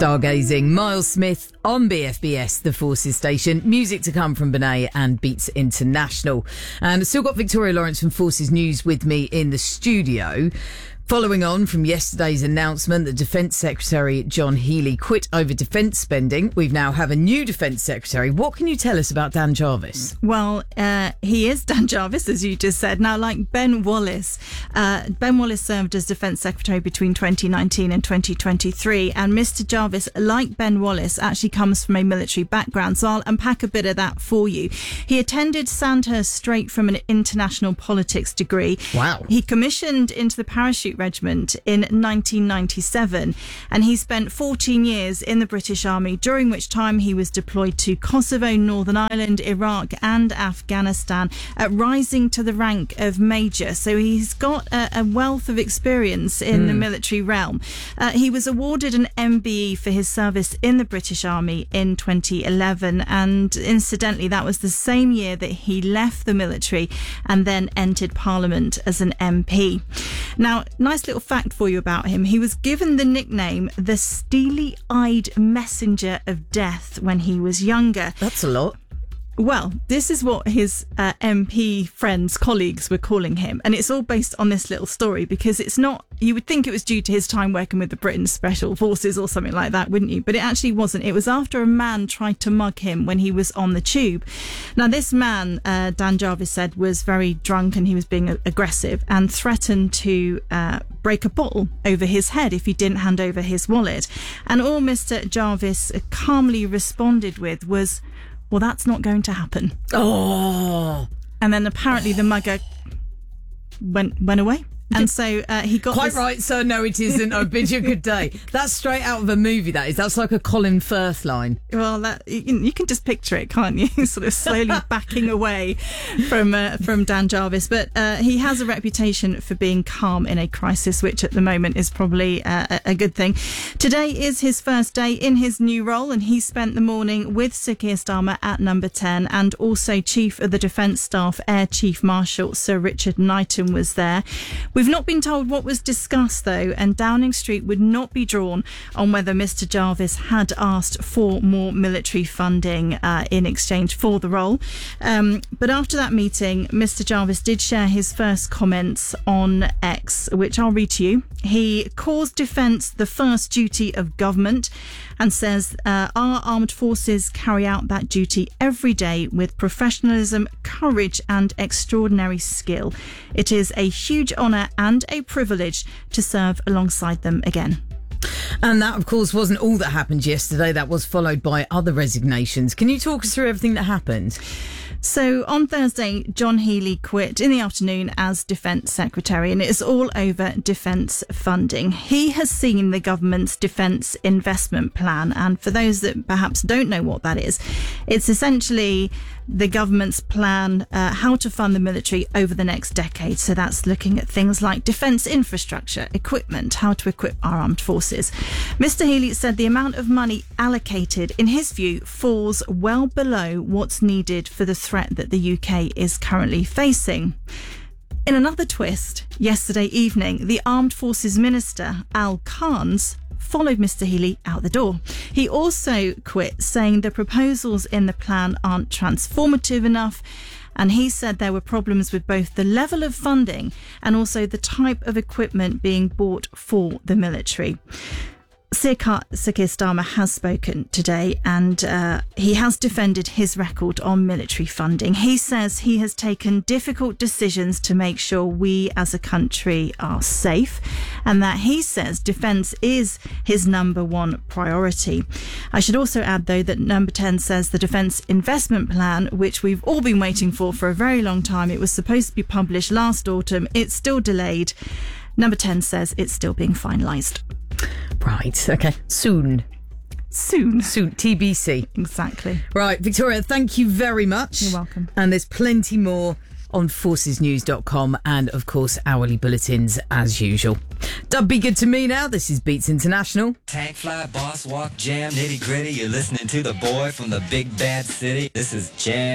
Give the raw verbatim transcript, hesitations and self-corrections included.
Stargazing, Miles Smith on B F B S, the Forces station. Music to come from Benet and Beats International. And I've still got Victoria Lawrence from Forces News with me in the studio. Following on from yesterday's announcement that Defence Secretary John Healey quit over defence spending, we now have a new Defence Secretary. What can you tell us about Dan Jarvis? Well, uh, he is Dan Jarvis, as you just said. Now, like Ben Wallace, uh, Ben Wallace served as Defence Secretary between twenty nineteen and twenty twenty-three, and Mister Jarvis, like Ben Wallace, actually comes from a military background, so I'll unpack a bit of that for you. He attended Sandhurst straight from an international politics degree. Wow. He commissioned into the parachute regiment in nineteen ninety-seven, and he spent fourteen years in the British Army, during which time he was deployed to Kosovo, Northern Ireland, Iraq and Afghanistan, uh, rising to the rank of major. So he's got a, a wealth of experience in mm. the military realm. Uh, he was awarded an M B E for his service in the British Army in twenty eleven, and incidentally that was the same year that he left the military and then entered Parliament as an M P. Now, nice little fact for you about him. He was given the nickname the steely-eyed messenger of death when he was younger. That's a lot. Well, this is what his uh, M P friends, colleagues were calling him. And it's all based on this little story, because it's not, you would think it was due to his time working with the Britain's Special Forces or something like that, wouldn't you? But it actually wasn't. It was after a man tried to mug him when he was on the tube. Now, this man, uh, Dan Jarvis said, was very drunk and he was being aggressive and threatened to uh, break a bottle over his head if he didn't hand over his wallet. And all Mister Jarvis calmly responded with was, well, that's not going to happen. Oh. And then apparently the mugger went went away. And so uh, he got Quite this... right, sir. No, it isn't. I bid you good day. That's straight out of a movie, that is. That's like a Colin Firth line. Well, that, you, can, you can just picture it, can't you? Sort of slowly backing away from uh, from Dan Jarvis. But uh, he has a reputation for being calm in a crisis, which at the moment is probably uh, a good thing. Today is his first day in his new role, and he spent the morning with Sir Keir Starmer at Number ten, and also Chief of the Defence Staff, Air Chief Marshal Sir Richard Knighton was there. We've not been told what was discussed, though, and Downing Street would not be drawn on whether Mister Jarvis had asked for more military funding uh, in exchange for the role. Um, but after that meeting, Mister Jarvis did share his first comments on X, which I'll read to you. He calls defence the first duty of government and says uh, our armed forces carry out that duty every day with professionalism, courage and extraordinary skill. It is a huge honour and a privilege to serve alongside them again. And that, of course, wasn't all that happened yesterday. That was followed by other resignations. Can you talk us through everything that happened? So on Thursday, John Healey quit in the afternoon as Defence Secretary, and it's all over defence funding. He has seen the government's Defence Investment Plan, and for those that perhaps don't know what that is, it's essentially the government's plan uh, how to fund the military over the next decade. So that's looking at things like defence infrastructure, equipment, how to equip our armed forces. Mister Healey said the amount of money allocated, in his view, falls well below what's needed for the threat that the U K is currently facing. In another twist, yesterday evening, the Armed Forces Minister, Al Carnes, followed Mister Healey out the door. He also quit, saying the proposals in the plan aren't transformative enough, and he said there were problems with both the level of funding and also the type of equipment being bought for the military. Sir Keir Starmer has spoken today, and uh, he has defended his record on military funding. He says he has taken difficult decisions to make sure we as a country are safe, and that he says defence is his number one priority. I should also add, though, that Number ten says the Defence Investment Plan, which we've all been waiting for for a very long time, it was supposed to be published last autumn. It's still delayed. Number ten says it's still being finalised. Right, okay. Soon. Soon. Soon. T B C. Exactly. Right, Victoria, thank you very much. You're welcome. And there's plenty more on forces news dot com and, of course, hourly bulletins as usual. Don't be good to me now. This is Beats International. Tank fly, boss walk, jam, nitty gritty. You're listening to the boy from the big bad city. This is Jam.